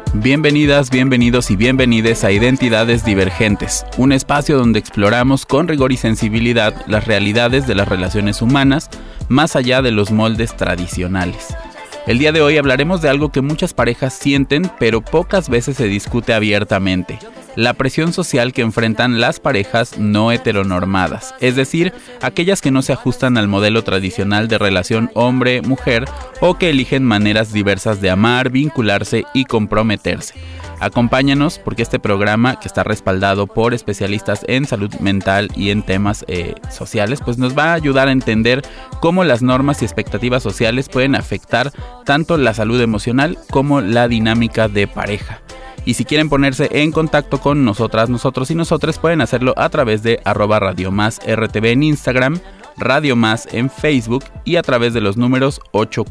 Bienvenidas, bienvenidos y bienvenides a Identidades Divergentes, un espacio donde exploramos con rigor y sensibilidad las realidades de las relaciones humanas más allá de los moldes tradicionales. El día de hoy hablaremos de algo que muchas parejas sienten, pero pocas veces se discute abiertamente: la presión social que enfrentan las parejas no heteronormadas, es decir, aquellas que no se ajustan al modelo tradicional de relación hombre-mujer o que eligen maneras diversas de amar, vincularse y comprometerse. Acompáñanos porque este programa, que está respaldado por especialistas en salud mental y en temas sociales, pues nos va a ayudar a entender cómo las normas y expectativas sociales pueden afectar tanto la salud emocional como la dinámica de pareja. Y si quieren ponerse en contacto con nosotras, nosotros y nosotras, pueden hacerlo a través de @RadioMásRTV en Instagram, Radio Más en Facebook y a través de los números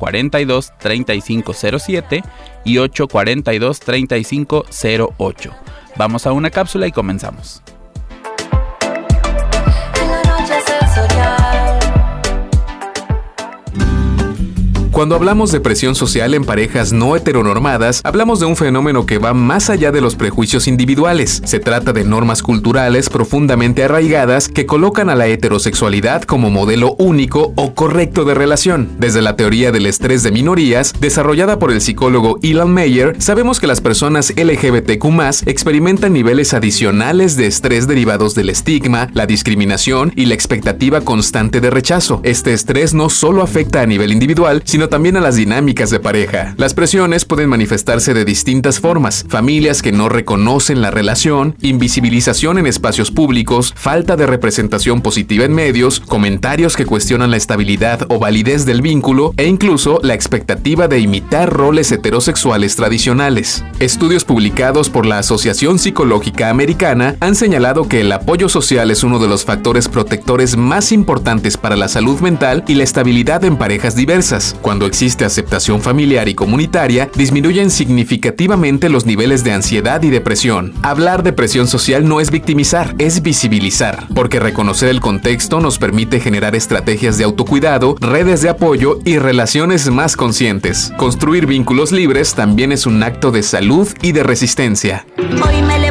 842-3507 y 842-3508. Vamos a una cápsula y comenzamos. Cuando hablamos de presión social en parejas no heteronormadas, hablamos de un fenómeno que va más allá de los prejuicios individuales. Se trata de normas culturales profundamente arraigadas que colocan a la heterosexualidad como modelo único o correcto de relación. Desde la teoría del estrés de minorías, desarrollada por el psicólogo Ilan Meyer, sabemos que las personas LGBTQ+ experimentan niveles adicionales de estrés derivados del estigma, la discriminación y la expectativa constante de rechazo. Este estrés no solo afecta a nivel individual, sino también a las dinámicas de pareja. Las presiones pueden manifestarse de distintas formas: familias que no reconocen la relación, invisibilización en espacios públicos, falta de representación positiva en medios, comentarios que cuestionan la estabilidad o validez del vínculo e incluso la expectativa de imitar roles heterosexuales tradicionales. Estudios publicados por la Asociación Psicológica Americana han señalado que el apoyo social es uno de los factores protectores más importantes para la salud mental y la estabilidad en parejas diversas. Cuando existe aceptación familiar y comunitaria, disminuyen significativamente los niveles de ansiedad y depresión. Hablar de presión social no es victimizar, es visibilizar, porque reconocer el contexto nos permite generar estrategias de autocuidado, redes de apoyo y relaciones más conscientes. Construir vínculos libres también es un acto de salud y de resistencia.